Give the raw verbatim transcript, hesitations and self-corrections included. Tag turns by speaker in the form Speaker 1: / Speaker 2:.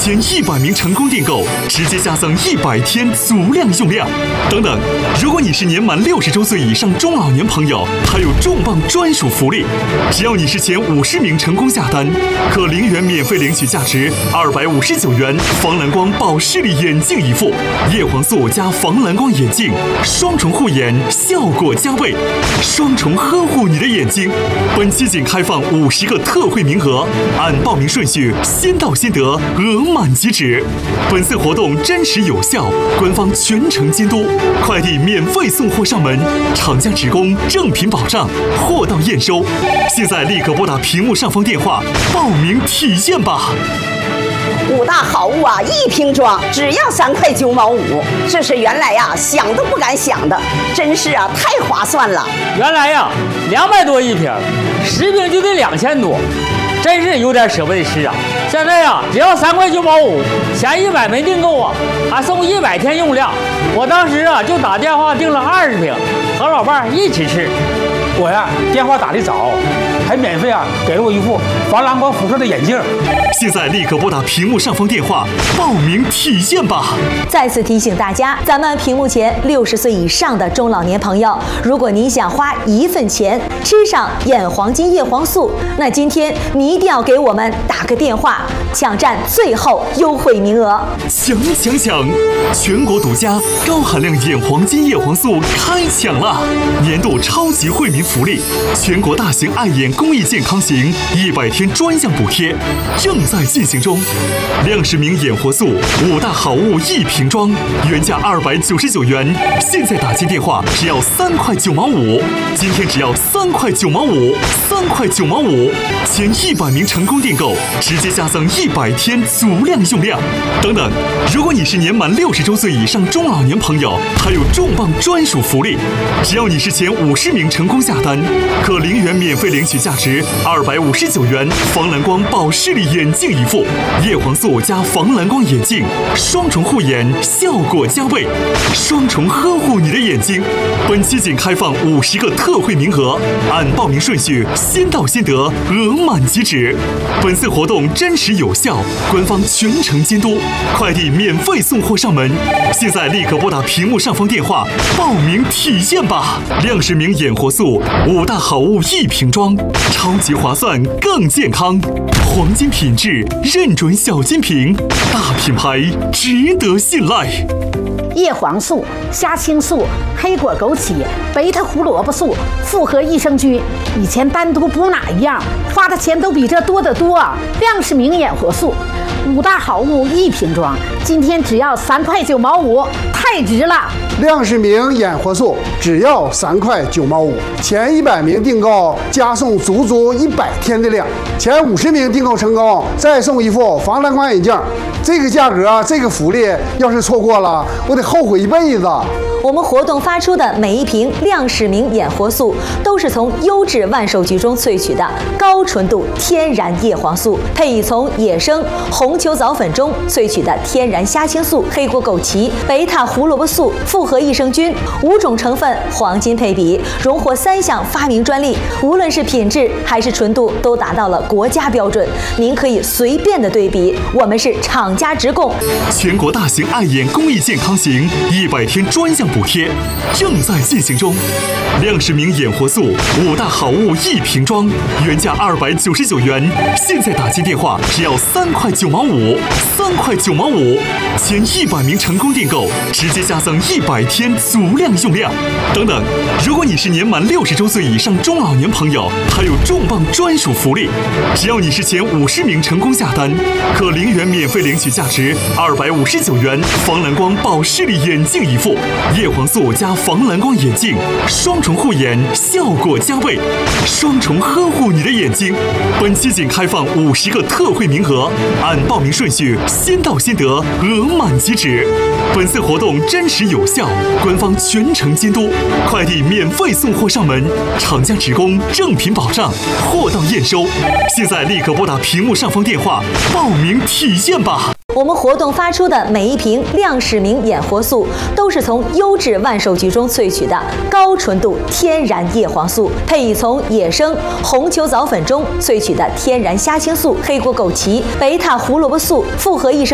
Speaker 1: 前一百名成功订购直接加赠一百天足量用量。等等，如果你是年满六十周岁以上中老年朋友，还有重磅专属福利，只要你是前五十名成功下单，可零元免费领取价值二百五十九元防蓝光保视力眼镜一副，叶黄素加防蓝光眼镜，双重护眼，效果加倍，双重呵护你的眼睛。本期仅开放五十个特惠名额，按报名顺序先到先得，额满即止。本次活动真实有效，官方全程监督，快递免费送货上门，厂家职工正品保障，货到验收。现在立刻拨打屏幕上方电话报名体验吧。
Speaker 2: 五大好物啊，一瓶装只要三块九毛五，这是原来呀、啊、想都不敢想的，真是啊太划算了。
Speaker 3: 原来呀两百多一瓶，十瓶就得两千多，真是有点舍不得吃啊。现在呀只要三块九毛五，前一百没订购啊，还送一百天用量。我当时啊就打电话订了二十瓶，和老伴儿一起吃。
Speaker 4: 我呀电话打得早，还免费啊给了我一副防蓝光辐射的眼镜。
Speaker 1: 现在立刻拨打屏幕上方电话报名体验吧。
Speaker 5: 再次提醒大家，咱们屏幕前六十岁以上的中老年朋友，如果您想花一份钱吃上眼黄金叶黄素，那今天你一定要给我们打个电话，抢占最后优惠名额。
Speaker 1: 抢抢抢！全国独家高含量眼黄金叶黄素开抢了！年度超级惠民福利，全国大型爱眼公益健康行一百天专项补贴正在进行中。亮视明眼活素五大好物一瓶装，原价二百九十九元，现在打进电话只要三块九毛五，今天只要三块九毛五，三块九毛五，前一百名成功订购直接加赠一百天足量用量。等等，如果你是年满六十周岁以上中老年朋友，还有重磅专属福利，只要你是前五十名成功下单，可零元免费领取价值二百五十九元防蓝光保视力眼镜一副，叶黄素加防蓝光眼镜，双重护眼，效果加倍，双重呵护你的眼睛。本期仅开放五十个特惠名额，按报名顺序先到先得，额满即止。本次活动真实有效，官方全程监督，快递免费送货上门。现在立刻拨打屏幕上方电话报名体验吧。亮视明眼活素五大好物一瓶装，超级划算更健康，黄金品质认准小金瓶，大品牌值得信赖。
Speaker 6: 叶黄素、虾青素、黑果枸杞、贝塔胡萝卜素、复合益生菌，以前单独补哪一样，花的钱都比这多得多。亮视明眼活素五大好物一瓶装，今天只要三块九毛五，太值了！
Speaker 7: 亮视明眼活素只要三块九毛五，前一百名订购加送足足一百天的量，前五十名订购成功再送一副防蓝光眼镜。这个价格，这个福利，要是错过了，我得后悔一辈子。
Speaker 5: 我们活动发出的每一瓶亮视明眼活素，都是从优质万寿菊中萃取的高纯度天然叶黄素，配以从野生红球藻粉中萃取的天然虾青素、黑果枸杞、贝塔胡萝卜素、复合益生菌五种成分黄金配比，荣获三项发明专利，无论是品质还是纯度都达到了国家标准。您可以随便的对比，我们是厂家直供。
Speaker 1: 全国大型爱眼公益健康行一百天专项补贴正在进行中。亮视明眼活素五大好物一瓶装，原价二百九十九元，现在打进电话只要三块九毛五，三块九毛五，前一百名成功订购直接加赠一百天足量用量。等等，如果你是年满六十周岁以上中老年朋友，还有重磅专属福利，只要你是前五十名成功下单，可零元免费领取价值二百五十九元防蓝光保视力眼镜一副，叶黄素加防蓝光眼镜，双重护眼，效果加倍，双重呵护你的眼睛。本期仅开放五十个特惠名额，按报名顺序先到先得，额满即止。本次活动真实有效，官方全程监督，快递免费送货上门，厂家职工正品保障，货到验收。现在立刻拨打屏幕上方电话报名体验吧。
Speaker 5: 我们活动发出的每一瓶亮视明眼活素，都是从优质万寿菊中萃取的高纯度天然叶黄素，配以从野生红球藻粉中萃取的天然虾青素、黑果枸杞、贝塔胡萝卜素、复合益生